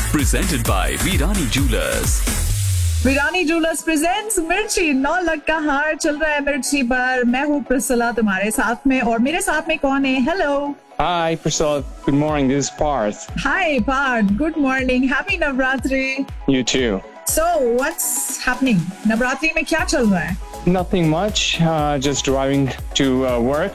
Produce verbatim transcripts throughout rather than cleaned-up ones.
presented by Virani Jewelers. Virani jewellers presents मिर्ची नौ लाख का हार चल रहा है मिर्ची पर। मैं हूँ प्रिसला तुम्हारे साथ में, और मेरे साथ में कौन है? Hello. Hi, Priscilla. Good morning. This is Parth. Hi, Parth. Good morning. Happy Navratri. You too. So, what's happening? Navratri में क्या चल रहा है? Nothing much. Uh, just driving to uh, work.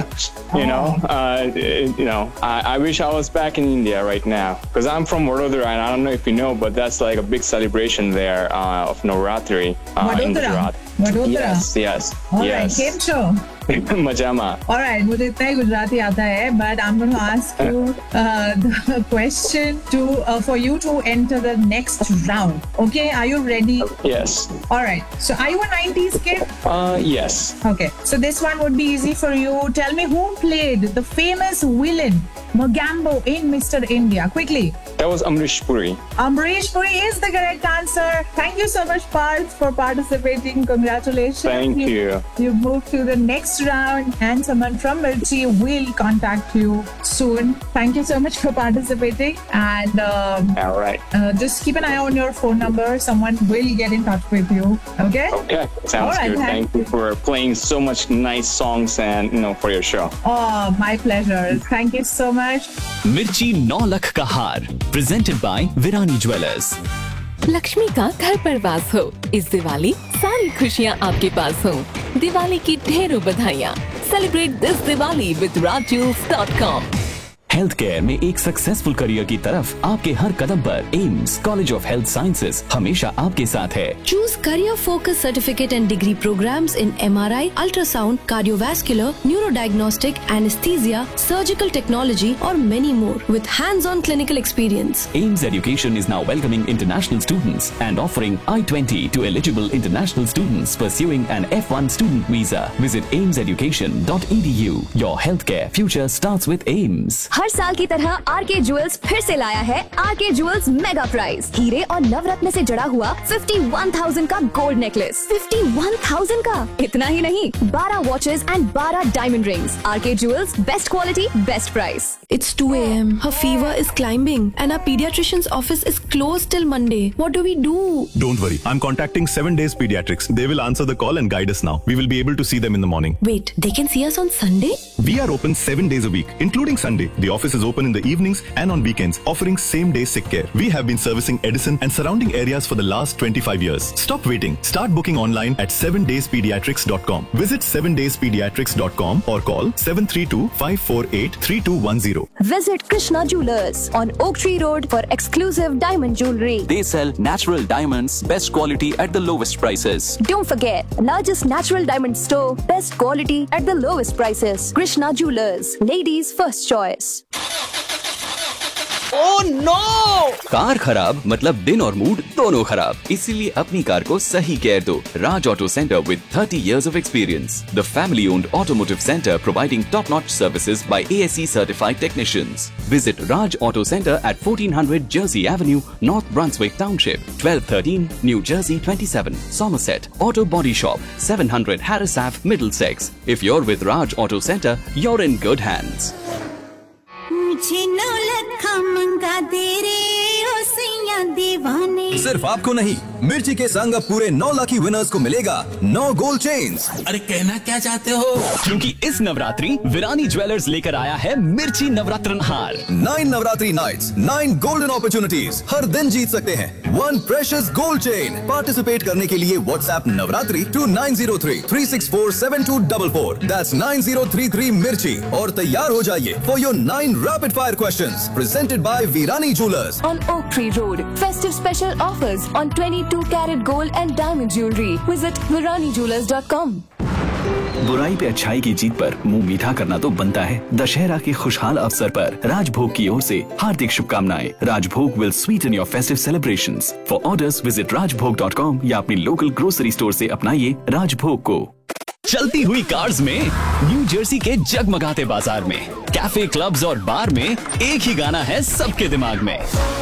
you Oh. know, uh, you know. I, I wish I was back in India right now because I'm from Vadodara, and I don't know if you know, but that's like a big celebration there uh, of Navratri uh, in Vadodara? Gujarat. Vadodara? Yes, yes, Alright, yes. केम छो? Majama. Alright, मुझे इतना ही गुजराती आता है, but I'm going to ask you uh, the question to uh, for you to enter the next round. Okay, are you ready? Yes. Alright, so are you a nineties kid? Uh, yes. Okay, so this one would be easy for you. Tell me who played the famous villain Mogambo in Mister India. Quickly. That was Amrish Puri. Amrish Puri is the correct answer. Thank you so much, Parth, for participating. Congratulations. Thank you. You, you moved to the next round, and someone from Mirchi will contact you soon. Thank you so much for participating. And um, All right. uh, just keep an eye on your phone number. Someone will get in touch with you. Okay? Okay. Sounds All right, good. thank Thank you for playing so much nice songs and you know for your show. Oh, my pleasure. Thank you so much. मिर्ची नौ लाख का हार presented by Virani Jewelers. Lakshmi का घर पर वास हो। इस दिवाली सारी खुशियाँ आपके पास हो। दिवाली की ढेरों बधाइयाँ। Celebrate this Diwali with raj jewels dot com. Health care में एक सक्सेसफुल करियर की तरफ आपके हर कदम पर AIIMS college of health sciences हमेशा आपके साथ है। Choose career-focused certificate and degree programs in M R I, ultrasound, cardiovascular, neurodiagnostic, anesthesia, surgical technology, or many more with hands-on clinical experience. Ames Education is now welcoming international students and offering I twenty to eligible international students pursuing an F one student visa. Visit ames education dot e d u. Your healthcare future starts with Ames. हर साल की तरह are के jewels फिर से लाया है are के jewels mega prize. हीरे और नवरत्न से जड़ा हुआ इक्यावन हज़ार का गोल्ड नेकलेस। इक्यावन हज़ार का। इतना ही नहीं, बारह वॉचेस एंड बारह डायमंड रिंग्स। आर के jewels, best quality, best price. It's two a m Her fever is climbing and our pediatrician's office is closed till Monday. What do we do? Don't worry. I'm contacting seven days Pediatrics. They will answer the call and guide us now. We will be able to see them in the morning. Wait, they can see us on Sunday? We are open seven days a week, including Sunday. The office is open in the evenings and on weekends, offering same-day sick care. We have been servicing Edison and surrounding areas for the last twenty-five years. Stop waiting. Start booking online at seven days pediatrics dot com. Visit seven days pediatrics dot com or call seven three two, five four eight, three two one zero. Visit Krishna Jewelers on Oak Tree Road for exclusive diamond jewelry. They sell natural diamonds, best quality at the lowest prices. Don't forget, largest natural diamond store, best quality at the lowest prices. Krishna Jewelers, ladies' first choice. Car खराब मतलब दिन और mood दोनों खराब, इसीलिए अपनी car को सही केयर दो। राज auto centre with thirty years of experience. The family-owned automotive center providing top-notch services by A S E certified technicians. Visit Raj Auto Center at fourteen hundred Jersey Avenue, North Brunswick Township, twelve thirteen New Jersey twenty-seven, Somerset. Auto Body Shop, seven hundred Harris Ave, Middlesex. If you're with Raj Auto Center, you're in good hands. मुझे नौ लखा मंगा दे रे ओ सैया दीवाने। सिर्फ आपको नहीं, मिर्ची के संग अब पूरे नौ लाखी विनर्स को मिलेगा नौ गोल्ड चेन्स। अरे कहना क्या चाहते हो? क्योंकि इस नवरात्रि विरानी ज्वेलर्स लेकर आया है मिर्ची नवरात्रन हार। Nine Navratri nights, nine golden opportunities. हर दिन जीत सकते हैं one precious gold chain. Participate करने के लिए WhatsApp Navratri to nine zero three three six four seven to double four. That's nine zero three three मिर्ची और तैयार हो जाइए for your nine rapid fire questions presented by Virani jewellers On Oak Tree Road, festive special offers on twenty-two carat gold and diamond jewelry. Visit virani jewelers dot com. बुराई पे अच्छाई की जीत पर मुंह मीठा करना तो बनता है। दशहरा के खुशहाल अवसर पर राजभोग की ओर से हार्दिक शुभकामनाएं। राजभोग will Sutton your festive celebrations. For orders visit rajbhog dot com या अपनी लोकल ग्रोसरी स्टोर से अपनाइए राजभोग को। चलती हुई कार्स में, न्यू जर्सी के जगमगाते बाजार में, कैफे, क्लब्स और बार में एक ही गाना है सबके दिमाग में।